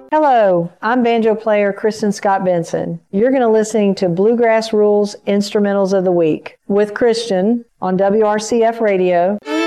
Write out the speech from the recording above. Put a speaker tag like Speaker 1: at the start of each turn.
Speaker 1: Hello, I'm banjo player Kristen Scott Benson. You're going to listen to Bluegrass Rules Instrumentals of the Week with Christian on WRCF Radio.